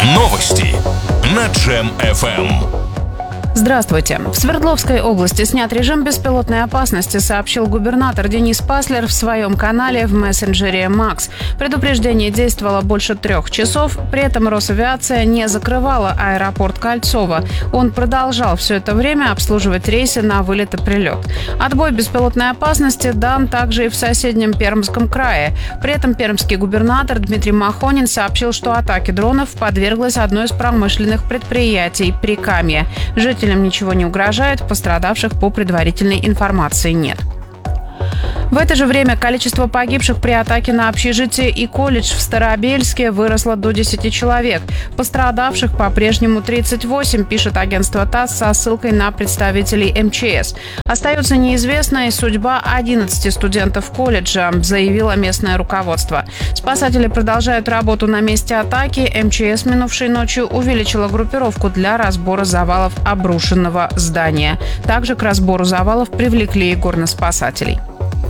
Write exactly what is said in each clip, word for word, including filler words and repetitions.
Новости на Джем эф эм. Здравствуйте. В Свердловской области снят режим беспилотной опасности, сообщил губернатор Денис Паслер в своем канале в мессенджере Макс. Предупреждение действовало больше трех часов, при этом Росавиация не закрывала аэропорт Кольцово. Он продолжал все это время обслуживать рейсы на вылет и прилет. Отбой беспилотной опасности дан также и в соседнем Пермском крае. При этом пермский губернатор Дмитрий Махонин сообщил, что атаке дронов подверглось одно из промышленных предприятий – Прикамье. Жители ничего не угрожает, пострадавших по предварительной информации нет. В это же время количество погибших при атаке на общежитие и колледж в Старообельске выросло до десяти человек. Пострадавших по-прежнему тридцать восемь, пишет агентство ТАСС со ссылкой на представителей эм че эс. Остается неизвестной судьба одиннадцати студентов колледжа, заявило местное руководство. Спасатели продолжают работу на месте атаки. эм че эс минувшей ночью увеличила группировку для разбора завалов обрушенного здания. Также к разбору завалов привлекли и горноспасателей.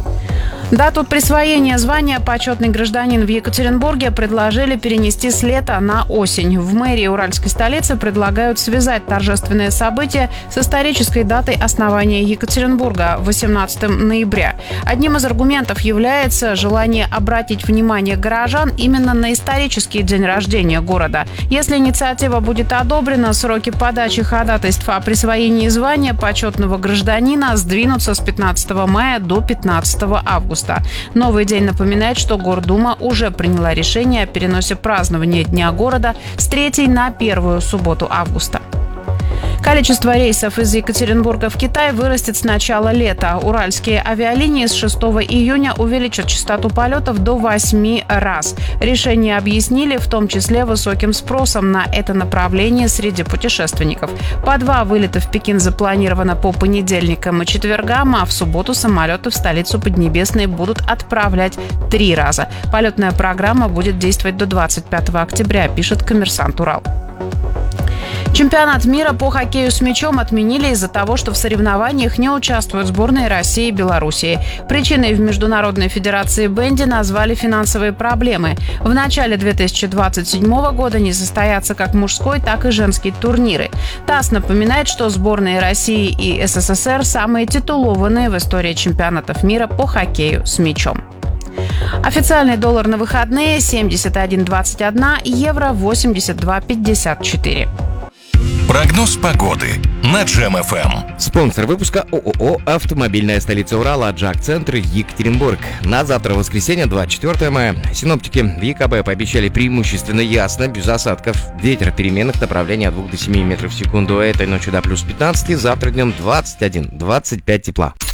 Дату присвоения звания «Почетный гражданин» в Екатеринбурге предложили перенести с лета на осень. В мэрии уральской столицы предлагают связать торжественное событие с исторической датой основания Екатеринбурга – восемнадцатого ноября. Одним из аргументов является желание обратить внимание горожан именно на исторический день рождения города. Если инициатива будет одобрена, сроки подачи ходатайств о присвоении звания «Почетного гражданина» сдвинутся с пятнадцатого мая до пятнадцатого августа. Новый день напоминает, что Гордума уже приняла решение о переносе празднования Дня города с третьей на первую субботу августа. Количество рейсов из Екатеринбурга в Китай вырастет с начала лета. Уральские авиалинии с шестого июня увеличат частоту полетов до восьми раз. Решение объяснили в том числе высоким спросом на это направление среди путешественников. По два вылета в Пекин запланировано по понедельникам и четвергам, а в субботу самолеты в столицу Поднебесной будут отправлять три раза. Полетная программа будет действовать до двадцать пятого октября, пишет «Коммерсант Урал». Чемпионат мира по хоккею с мячом отменили из-за того, что в соревнованиях не участвуют сборные России и Белоруссии. Причиной в Международной федерации бенди назвали финансовые проблемы. В начале две тысячи двадцать седьмого года не состоятся как мужской, так и женский турниры. ТАСС напоминает, что сборные России и эс эс эс эр самые титулованные в истории чемпионатов мира по хоккею с мячом. Официальный доллар на выходные – семьдесят один двадцать один, евро – восемьдесят два пятьдесят четыре. Прогноз погоды на Джем эф эм. Спонсор выпуска ООО «Автомобильная столица Урала», Джак-центр, Екатеринбург. На завтра, воскресенье, двадцать четвёртого мая. Синоптики в е ка бэ пообещали преимущественно ясно, без осадков. Ветер переменных направлений от двух до семи метров в секунду. Этой ночью до плюс пятнадцать, завтра днем двадцать один двадцать пять тепла.